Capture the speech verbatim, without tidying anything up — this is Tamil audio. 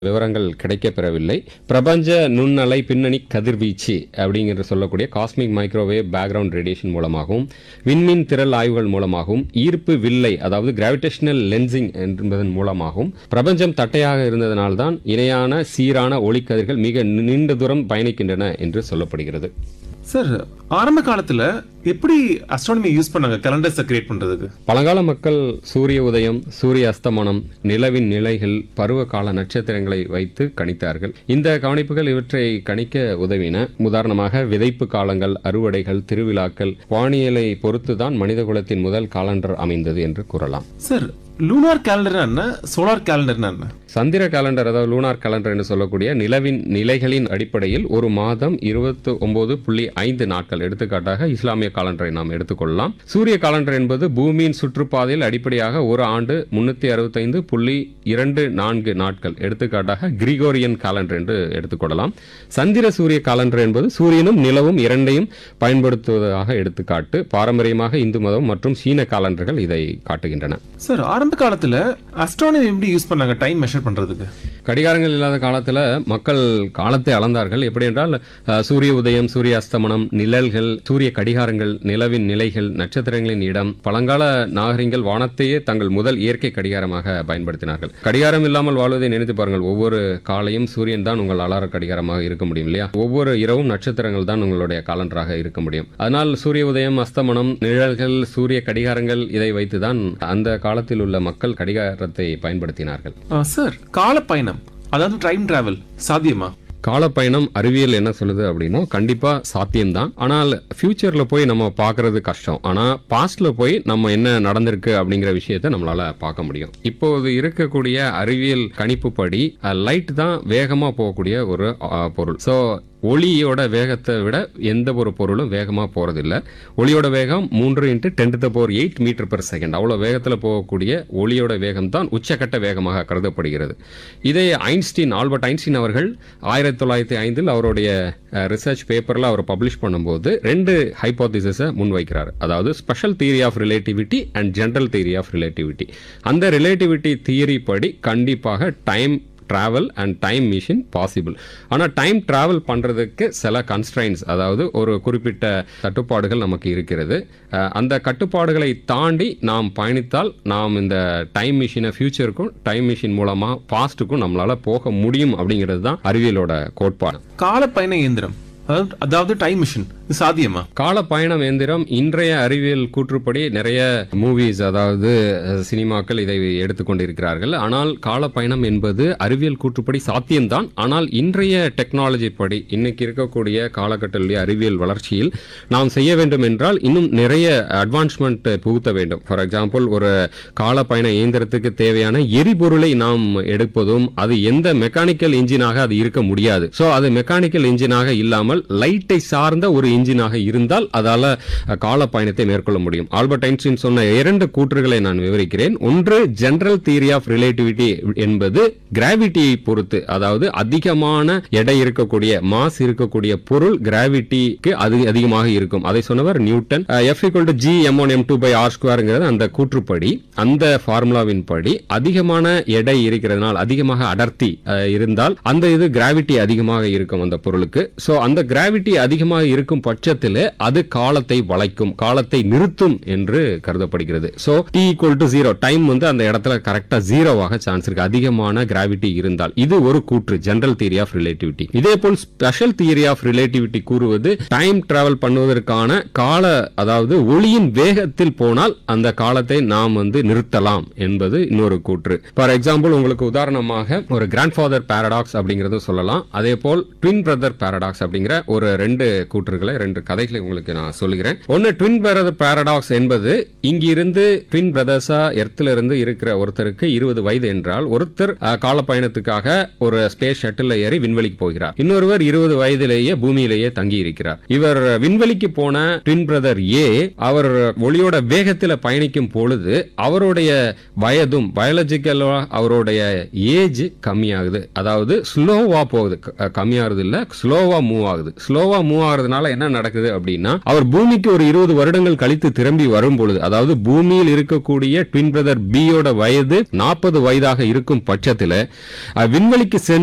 விவரங்கள் கிடைக்கப்பெறவில்லை. பிரபஞ்ச நுண்ணலை பின்னணி கதிர்வீச்சு அப்படிங்கிற சொல்லக்கூடிய காஸ்மிக் மைக்ரோவேவ் பேக்ரவுண்ட் ரேடியேஷன் மூலமாகவும், விண்மீன் திரள் ஆய்வுகள் மூலமாகவும், ஈர்ப்பு வில்லை அதாவது கிராவிடேஷனல் லென்சிங் என்பதன் மூலமாகவும் பிரபஞ்சம் தட்டையாக இருந்ததனால்தான் இணையான சீரான ஒளிக்கதிர்கள் மிக நீண்ட தூரம் பயணிக்கின்றன என்று சொல்லப்படுகிறது. சார், ஆரம்ப காலத்துல எப்படி அஸ்ட்ரானமி யூஸ் பண்ணாங்க கேலண்டர்ஸை கிரியேட் பண்றதுக்கு? பழங்கால மக்கள் சூரிய உதயம், சூரிய அஸ்தமனம், நிலவின் நிலைகள், பருவ கால நட்சத்திரங்களை வைத்து கணித்தார்கள். இந்த கவனிப்புகள் இவற்றை கணிக்க உதவின. உதாரணமாக விதைப்பு காலங்கள், அறுவடைகள், திருவிழாக்கள், வானியலை பொறுத்துதான் மனித குலத்தின் முதல் காலண்டர் அமைந்தது என்று கூறலாம். சார், லூனார் கேலண்டர் என்ன, சோலார் கேலண்டர் என்ன? சந்திர கேலண்டர் அதாவது லூனார் கேலண்டர் என்று சொல்லக்கூடிய நிலவின் நிலைகளின் அடிப்படையில் ஒரு மாதம் இருபத்தி ஒன்பது புள்ளி ஐந்து நாட்கள். எடுத்துக்காட்டாக இஸ்லாமிய காலண்டரை நாம் எடுத்துக்கொள்ளலாம். சூரிய காலண்டர் என்பது பூமியின் சுற்றுப்பாதையில் அடிப்படையாக ஒரு ஆண்டு முன்னூத்தி அறுபத்தைந்து புள்ளி இரண்டு நான்கு நாட்கள். எடுத்துக்காட்டாக கிரிகோரியன் காலண்டர் என்று எடுத்துக்கொள்ளலாம். சந்திர சூரிய காலண்டர் என்பது சூரியனும் நிலவும் இரண்டையும் பயன்படுத்துவதாக எடுத்துக்காட்டு. பாரம்பரியமாக இந்து மதம் மற்றும் சீன காலண்டர்கள் இதை காட்டுகின்றன. சார், ஆரம்ப காலத்துல அஸ்ட்ரானமி எப்படி யூஸ் பண்ணாங்க டைம் மெஷர் பண்றதுக்கு? கடிகாரங்கள் இல்லாத காலத்துல மக்கள் காலத்தை அளந்தார்கள். எப்படி என்றால் சூரிய உதயம், சூரிய அஸ்தமனம், நிழல்கள், சூரிய கடிகாரங்கள், நிலவின் நிலைகள், நட்சத்திரங்களின் இடம். பழங்கால நாகரிகங்கள் வானத்தையே தங்கள் முதல் இயற்கை கடிகாரமாக பயன்படுத்தினார்கள். கடிகாரம் இல்லாமல் வாழ்வதை நினைத்து பாருங்கள். ஒவ்வொரு காலையும் சூரியன் தான் உங்கள் அலார கடிகாரமாக இருக்க முடியும் இல்லையா? ஒவ்வொரு இரவும் நட்சத்திரங்கள் தான் உங்களுடைய காலண்டராக இருக்க முடியும். அதனால் சூரிய உதயம், அஸ்தமனம், நிழல்கள், சூரிய கடிகாரங்கள் இதை வைத்துதான் அந்த காலத்தில் உள்ள மக்கள் கடிகாரத்தை பயன்படுத்தினார்கள். சார், கால பயணம் அதாவது டைம் டிராவல் சாத்தியமா? காலப்பயணம் அறிவியல் என்ன சொல்லுது அப்படின்னா கண்டிப்பா சாத்தியம்தான். ஆனால் ஃபியூச்சர்ல போய் நம்ம பார்க்கறது கஷ்டம். ஆனா பாஸ்ட்ல போய் நம்ம என்ன நடந்திருக்கு அப்படிங்கிற விஷயத்த நம்மளால பார்க்க முடியும். இப்போது இருக்கக்கூடிய அறிவியல் கணிப்பு படி லைட் தான் வேகமா போகக்கூடிய ஒரு பொருள். ஸோ ஒளியோட வேகத்தை விட எந்த ஒரு பொருளும் வேகமாக போறதில்லை. ஒளியோட வேகம் மூன்று into ten to the power eight metre per second. அவ்வளோ வேகத்தில் போகக்கூடிய ஒளியோட வேகம் தான் உச்சக்கட்ட வேகமாக கருதப்படுகிறது. இதை ஐன்ஸ்டீன் ஆல்பர்ட் ஐன்ஸ்டீன் அவர்கள் ஆயிரத்தி தொள்ளாயிரத்தி ஐந்தில் அவருடைய ரிசர்ச் பேப்பரில் அவர் பப்ளிஷ் பண்ணும்போது ரெண்டு ஹைப்போதிசிஸை முன்வைக்கிறார். அதாவது special theory of relativity and general theory of relativity. அந்த ரிலேட்டிவிட்டி தியரி படி கண்டிப்பாக time travel and time machine possible. ஆனால் டைம் டிராவல் பண்ணுறதுக்கு சில கன்ஸ்ட்ரைன்ஸ், அதாவது ஒரு குறிப்பிட்ட கட்டுப்பாடுகள் நமக்கு இருக்கிறது. அந்த கட்டுப்பாடுகளை தாண்டி நாம் பயணித்தால் நாம் இந்த டைம் மிஷினை ஃபியூச்சருக்கும் டைம் மிஷின் மூலமாக பாஸ்ட்டுக்கும் நம்மளால் போக முடியும் அப்படிங்கிறது தான் அறிவியலோட கோட்பாடு. கால பயண இயந்திரம் அதாவது டைம் மிஷின் சாத்தியமா? கால பயணம் எந்திரம் இன்றைய அறிவியல் கூற்றுப்படி நிறைய மூவிஸ் அதாவது சினிமாக்கள் இதை எடுத்துக்கொண்டிருக்கிறார்கள். ஆனால் கால பயணம் என்பது அறிவியல் கூற்றுப்படி சாத்தியம்தான். ஆனால் இன்றைய டெக்னாலஜி படி இன்னைக்கு இருக்கக்கூடிய காலகட்டத்திலுடைய அறிவியல் வளர்ச்சியில் நாம் செய்ய வேண்டும் என்றால் இன்னும் நிறைய அட்வான்ஸ்மெண்ட் புகுத்த வேண்டும். ஃபார் எக்ஸாம்பிள், ஒரு கால பயண இயந்திரத்துக்கு தேவையான எரிபொருளை நாம் எடுப்பதும் அது எந்த மெக்கானிக்கல் இன்ஜினாக அது இருக்க முடியாது. ஸோ அது மெக்கானிக்கல் இன்ஜினாக இல்லாமல் லைட்டை சார்ந்த ஒரு இன்ஜினாக இருந்தால் அதால கால பயணத்தை மேற்கொள்ள முடியும். ஆல்பர்ட் ஐன்ஸ்டீன் சொன்ன இரண்டு கூற்றுகளை நான் விவரிக்கிறேன். ஒன்று, ஜெனரல் தியரி ஆஃப் ரிலேட்டிவிட்டி என்பது கிராவிட்டியை பொறுத்து, அதாவது அதிகமான எடை இருக்கக்கூடிய மாஸ் இருக்கக்கூடிய பொருள் கிராவிட்டிக்கு அது அதிகமாக இருக்கும். அதை சொன்னவர் Newton. F equal to G M one M two by R ஸ்கொயர்ங்கிறது அந்த கூற்றுப்படி, அந்த ஃபார்முலாவின் படி அதிகமான எடை இருக்கிறதுனால், அதிகமாக அடர்த்தி இருந்தால் அந்த இது கிராவிட்டி அதிகமாக இருக்கும் அந்த பொருளுக்கு. சோ அந்த கிராவிட்டி அதிகமாக இருக்கும் பட்சத்தில் அது காலத்தை வளைக்கும், காலத்தை நிறுத்தும் என்று கருதப்படுகிறது. So T equal to zero, time வந்து அந்த இடத்துல கரெக்டா ஜீரோவாக சான்ஸ் இருக்கு அதிகமான கிராவிட்டி இருந்தால். இது ஒரு கூற்று, ஜெனரல் தியரி ஆஃப் ரிலேட்டிவிட்டி. இதே போல் ஸ்பெஷல் தியரி ஆஃப் ரிலேட்டிவிட்டி கூறுவது டைம் டிராவல் பண்ணுவதற்கான கால, அதாவது ஒளியின் வேகத்தில் போனால் அந்த காலத்தை நாம் வந்து நிறுத்தலாம் என்பது இன்னொரு கூற்று. ஃபார் எக்ஸாம்பிள், உங்களுக்கு உதாரணமாக ஒரு கிராண்ட் ஃபாதர் பாரடாக்ஸ் அப்படிங்கறது சொல்லலாம். அதே போல் ட்வின் பிரதர் பாரடாக்ஸ் அப்படிங்கிற ஒரு ரெண்டு கூற்றுகளை, ரெண்டு கதைகளை உங்களுக்கு நான் சொல்லுகிறேன். ஒன்னு, ட்வின் பிரதர் பாரடாக்ஸ் என்பது இங்கிருந்து ட்வின் பிரதர்ஸா எர்த்ல இருந்து இருக்கிற ஒருத்தருக்கு இருபது வயது என்றால் ஒருத்தர் கால பயணத்துக்காக ஒரு ஸ்பேஸ் ஷட்டில் ஏறி விண்வெளிக்கு போகிறார். இன்னொருவர் இருபது வயதிலேயே பூமியிலேயே தங்கி இருக்கிறார். இவர் விண்வெளிக்கு போன ட்வின் பிரதர் ஏ அவர் ஒளியோட வேகத்தில் பயணிக்கும் பொழுது அவருடைய வயதும் பயாலஜிக்கலா அவருடைய ஏஜ் கம்மியாகுது. அதாவது ஸ்லோவா போகுது, கம்மியாகுது இல்ல, ஸ்லோவா மூவ் ஆகுது. ஆகுது. ஸ்லோவா மூவ் ஆகுறதுனால என்ன நடக்குது அப்படின்னா, அவர் பூமிக்கு ஒரு இருபது வருடங்கள் கழித்து திரும்பி வரும் பொழுது, அதாவது பூமியில் இருக்கக்கூடிய ட்வின் பிரதர் பியோட வயது நாற்பது வயதாக இருக்கும் பட்சத்தில் விண்வெளிக்கு சென்று